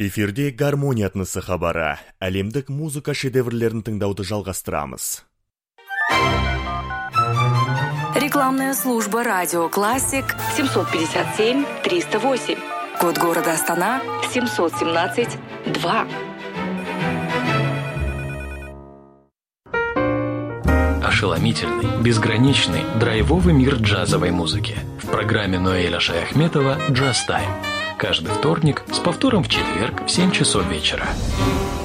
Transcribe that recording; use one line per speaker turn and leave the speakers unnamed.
Эфирде гармония атнысы хабары. Әлемдік музыка шедеврлерін тыңдауды жалғастырамыз.
Рекламная служба «Радио Классик» 757-308. Код города Астана 717-2.
Ошеломительный, безграничный, драйвовый мир джазовой музыки. В программе Ноэля Шаяхметова «Джаз Тайм». Каждый вторник с повтором в четверг в 7 часов вечера.